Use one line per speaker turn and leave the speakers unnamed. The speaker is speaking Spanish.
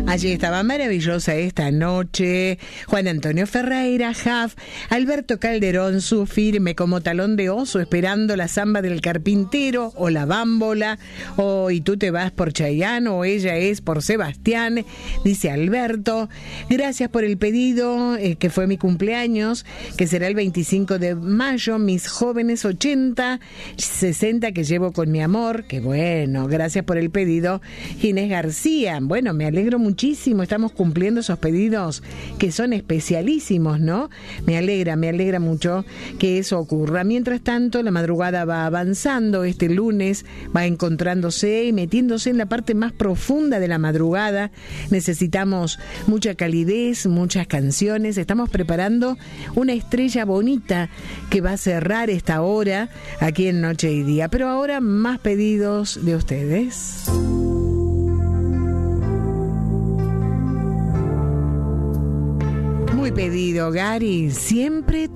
Allí estaba maravillosa esta noche Juan Antonio Ferreira, Jaf, Alberto Calderón, su firme como talón de oso, esperando la samba del carpintero o la bámbola, o y tú te vas por Chayanne, o ella es por Sebastián, dice Alberto. Gracias por el pedido, que fue mi cumpleaños, que será el 25 de mayo, mis jóvenes 80, 60 que llevo con mi amor. Qué bueno, gracias por el pedido, Ginés García. Bueno, me alegro muchísimo, estamos cumpliendo esos pedidos que son especialísimos, ¿no? Me alegra mucho que eso ocurra. Mientras tanto, la madrugada va avanzando, este lunes va encontrándose y metiéndose en la parte más profunda de la madrugada. Necesitamos mucha calidez, muchas canciones. Estamos preparando una estrella bonita que va a cerrar esta hora aquí en Noche y Día. Pero ahora más pedidos de ustedes. Muy pedido, Gary. Siempre